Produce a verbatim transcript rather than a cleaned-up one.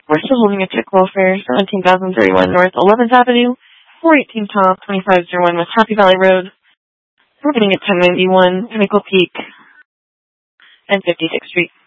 We're still holding a check welfare, seventeen thousand thirty-one North eleventh Avenue, four eighteen Top, twenty-five oh one West Happy Valley Road. We're getting at ten ninety-one Pinnacle Peak and fifty-sixth Street.